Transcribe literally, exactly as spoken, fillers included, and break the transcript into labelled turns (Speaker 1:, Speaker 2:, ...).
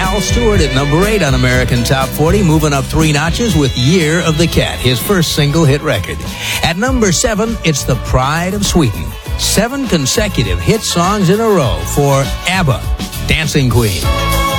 Speaker 1: Al Stewart at number eight on American Top forty, moving up three notches with Year of the Cat, his first single hit record. At number seven, it's The Pride of Sweden. Seven consecutive hit songs in a row for ABBA, Dancing Queen.